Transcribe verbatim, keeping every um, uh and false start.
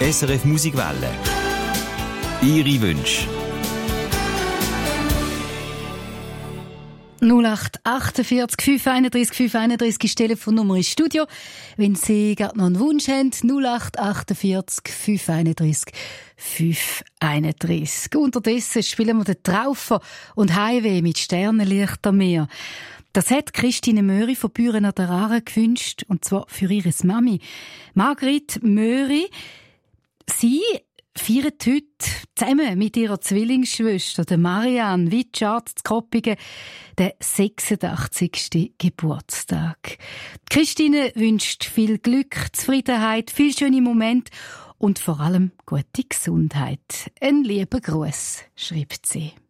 S R F Musikwelle. Ihre Wünsche. null acht achtundvierzig fünf einunddreißig fünf einunddreißig ist die Telefonnummer ins Studio. Wenn Sie gerade noch einen Wunsch haben, null acht achtundvierzig fünf einunddreißig fünf einunddreißig. Unterdessen spielen wir den Traufer und Heimweh mit Sternenlicht am Meer. Das hat Christine Möri von Büren an der Aare gewünscht, und zwar für ihre Mami. Margrit Möri, sie feiert heute zusammen mit ihrer Zwillingsschwester, der Marianne Witschart zu Koppingen, den sechsundachtzigsten Geburtstag. Christine wünscht viel Glück, Zufriedenheit, viel schöne Momente und vor allem gute Gesundheit. Ein lieber Gruß, schreibt sie.